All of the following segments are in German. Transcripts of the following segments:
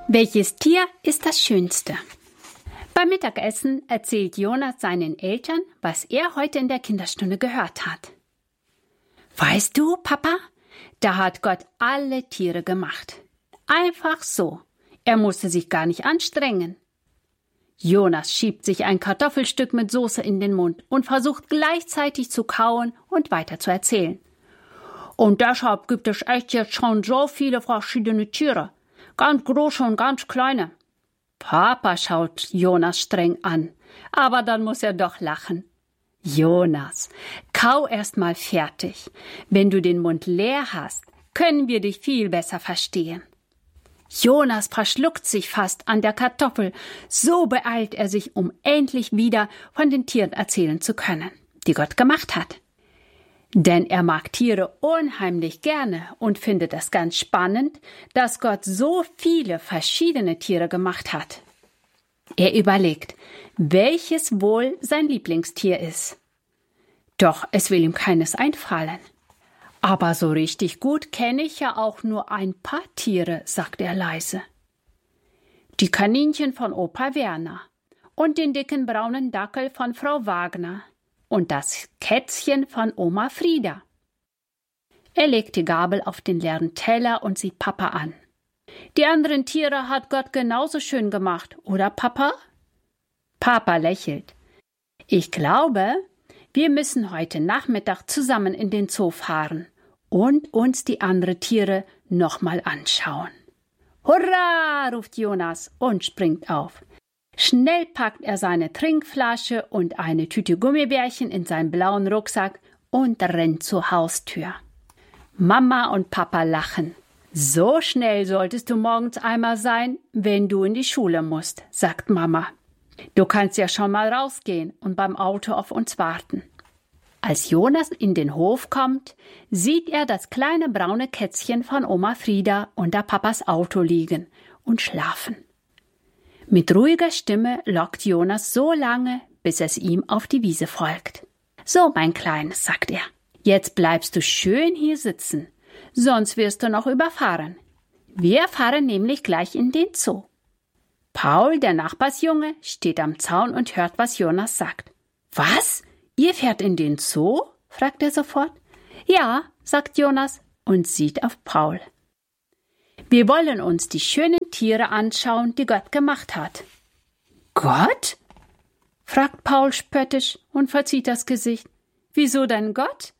Welches Tier ist das schönste? Beim Mittagessen erzählt Jonas seinen Eltern, was er heute in der Kinderstunde gehört hat. Weißt du, Papa, da hat Gott alle Tiere gemacht. Einfach so. Er musste sich gar nicht anstrengen. Jonas schiebt sich ein Kartoffelstück mit Soße in den Mund und versucht gleichzeitig zu kauen und weiter zu erzählen. Und deshalb gibt es echt jetzt schon so viele verschiedene Tiere. Ganz große und ganz kleine. Papa schaut Jonas streng an, aber dann muss er doch lachen. Jonas, kau erst mal fertig. Wenn du den Mund leer hast, können wir dich viel besser verstehen. Jonas verschluckt sich fast an der Kartoffel. So beeilt er sich, um endlich wieder von den Tieren erzählen zu können, die Gott gemacht hat. Denn er mag Tiere unheimlich gerne und findet es ganz spannend, dass Gott so viele verschiedene Tiere gemacht hat. Er überlegt, welches wohl sein Lieblingstier ist. Doch es will ihm keines einfallen. Aber so richtig gut kenne ich ja auch nur ein paar Tiere, sagt er leise. Die Kaninchen von Opa Werner und den dicken braunen Dackel von Frau Wagner. Und das Kätzchen von Oma Frieda. Er legt die Gabel auf den leeren Teller und sieht Papa an. Die anderen Tiere hat Gott genauso schön gemacht, oder Papa? Papa lächelt. Ich glaube, wir müssen heute Nachmittag zusammen in den Zoo fahren und uns die anderen Tiere nochmal anschauen. Hurra, ruft Jonas und springt auf. Schnell packt er seine Trinkflasche und eine Tüte Gummibärchen in seinen blauen Rucksack und rennt zur Haustür. Mama und Papa lachen. So schnell solltest du morgens einmal sein, wenn du in die Schule musst, sagt Mama. Du kannst ja schon mal rausgehen und beim Auto auf uns warten. Als Jonas in den Hof kommt, sieht er das kleine braune Kätzchen von Oma Frieda unter Papas Auto liegen und schlafen. Mit ruhiger Stimme lockt Jonas so lange, bis es ihm auf die Wiese folgt. So, mein Kleines, sagt er, jetzt bleibst du schön hier sitzen, sonst wirst du noch überfahren. Wir fahren nämlich gleich in den Zoo. Paul, der Nachbarsjunge, steht am Zaun und hört, was Jonas sagt. Was? Ihr fährt in den Zoo? Fragt er sofort. Ja, sagt Jonas und sieht auf Paul. Wir wollen uns die schönen Tiere anschauen, die Gott gemacht hat. Gott? Fragt Paul spöttisch und verzieht das Gesicht. Wieso denn Gott?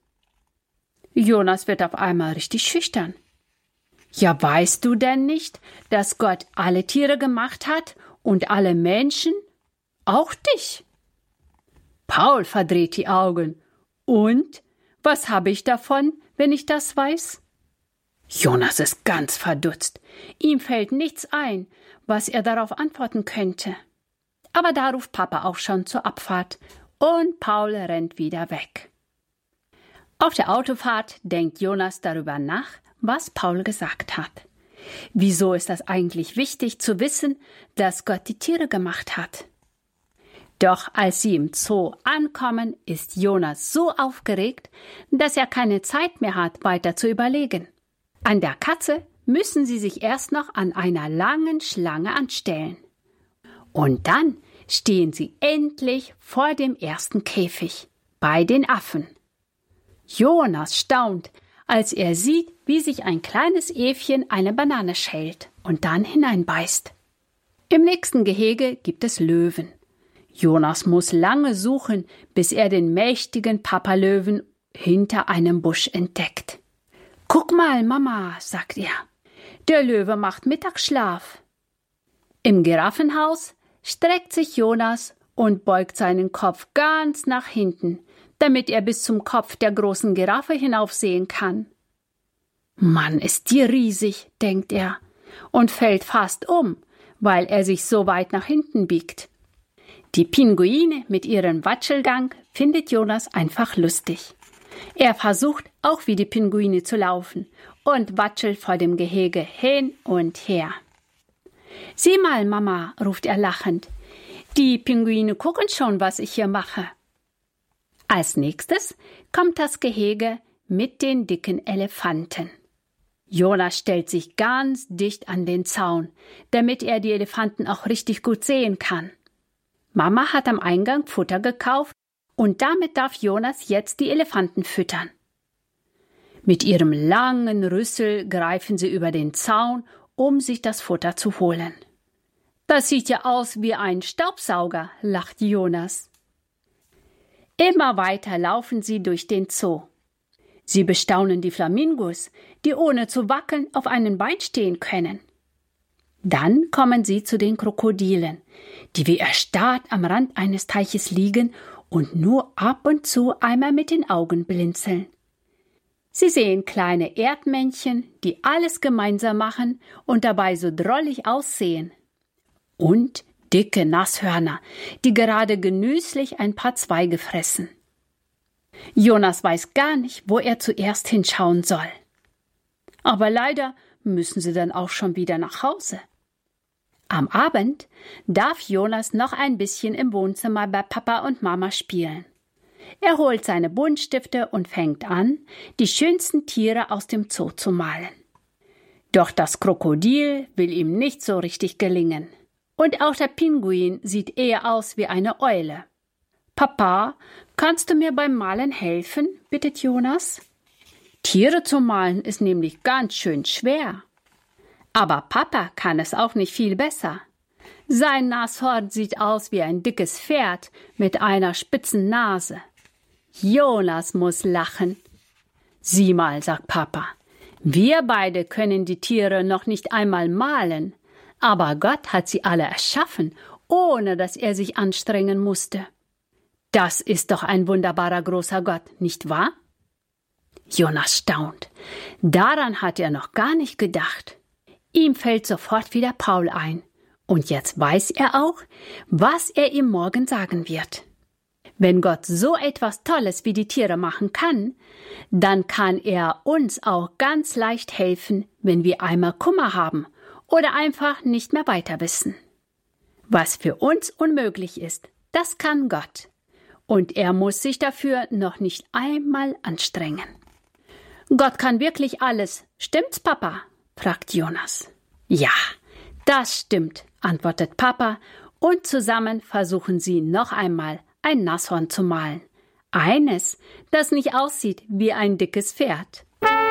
Jonas wird auf einmal richtig schüchtern. Ja, weißt du denn nicht, dass Gott alle Tiere gemacht hat und alle Menschen? Auch dich? Paul verdreht die Augen. Und? Was habe ich davon, wenn ich das weiß? Jonas ist ganz verdutzt. Ihm fällt nichts ein, was er darauf antworten könnte. Aber da ruft Papa auch schon zur Abfahrt und Paul rennt wieder weg. Auf der Autofahrt denkt Jonas darüber nach, was Paul gesagt hat. Wieso ist das eigentlich wichtig zu wissen, dass Gott die Tiere gemacht hat? Doch als sie im Zoo ankommen, ist Jonas so aufgeregt, dass er keine Zeit mehr hat, weiter zu überlegen. An der Katze müssen sie sich erst noch an einer langen Schlange anstellen. Und dann stehen sie endlich vor dem ersten Käfig, bei den Affen. Jonas staunt, als er sieht, wie sich ein kleines Äffchen eine Banane schält und dann hineinbeißt. Im nächsten Gehege gibt es Löwen. Jonas muss lange suchen, bis er den mächtigen Papalöwen hinter einem Busch entdeckt. »Guck mal, Mama«, sagt er, »der Löwe macht Mittagsschlaf.« Im Giraffenhaus streckt sich Jonas und beugt seinen Kopf ganz nach hinten, damit er bis zum Kopf der großen Giraffe hinaufsehen kann. »Mann, ist die riesig«, denkt er, und fällt fast um, weil er sich so weit nach hinten biegt. Die Pinguine mit ihrem Watschelgang findet Jonas einfach lustig. Er versucht auch wie die Pinguine zu laufen und watschelt vor dem Gehege hin und her. »Sieh mal, Mama«, ruft er lachend, »die Pinguine gucken schon, was ich hier mache.« Als nächstes kommt das Gehege mit den dicken Elefanten. Jonas stellt sich ganz dicht an den Zaun, damit er die Elefanten auch richtig gut sehen kann. Mama hat am Eingang Futter gekauft und damit darf Jonas jetzt die Elefanten füttern. Mit ihrem langen Rüssel greifen sie über den Zaun, um sich das Futter zu holen. Das sieht ja aus wie ein Staubsauger, lacht Jonas. Immer weiter laufen sie durch den Zoo. Sie bestaunen die Flamingos, die ohne zu wackeln auf einem Bein stehen können. Dann kommen sie zu den Krokodilen, die wie erstarrt am Rand eines Teiches liegen und nur ab und zu einmal mit den Augen blinzeln. Sie sehen kleine Erdmännchen, die alles gemeinsam machen und dabei so drollig aussehen. Und dicke Nashörner, die gerade genüsslich ein paar Zweige fressen. Jonas weiß gar nicht, wo er zuerst hinschauen soll. Aber leider müssen sie dann auch schon wieder nach Hause. Am Abend darf Jonas noch ein bisschen im Wohnzimmer bei Papa und Mama spielen. Er holt seine Buntstifte und fängt an, die schönsten Tiere aus dem Zoo zu malen. Doch das Krokodil will ihm nicht so richtig gelingen. Und auch der Pinguin sieht eher aus wie eine Eule. »Papa, kannst du mir beim Malen helfen?« bittet Jonas. Tiere zu malen ist nämlich ganz schön schwer. Aber Papa kann es auch nicht viel besser. Sein Nashorn sieht aus wie ein dickes Pferd mit einer spitzen Nase. Jonas muss lachen. »Sieh mal«, sagt Papa, »wir beide können die Tiere noch nicht einmal malen, aber Gott hat sie alle erschaffen, ohne dass er sich anstrengen musste. Das ist doch ein wunderbarer großer Gott, nicht wahr?« Jonas staunt. Daran hat er noch gar nicht gedacht. Ihm fällt sofort wieder Paul ein. Und jetzt weiß er auch, was er ihm morgen sagen wird. Wenn Gott so etwas Tolles wie die Tiere machen kann, dann kann er uns auch ganz leicht helfen, wenn wir einmal Kummer haben oder einfach nicht mehr weiter wissen. Was für uns unmöglich ist, das kann Gott. Und er muss sich dafür noch nicht einmal anstrengen. »Gott kann wirklich alles. Stimmt's, Papa?« fragt Jonas. »Ja, das stimmt«, antwortet Papa, und zusammen versuchen sie noch einmal ein Nashorn zu malen. Eines, das nicht aussieht wie ein dickes Pferd.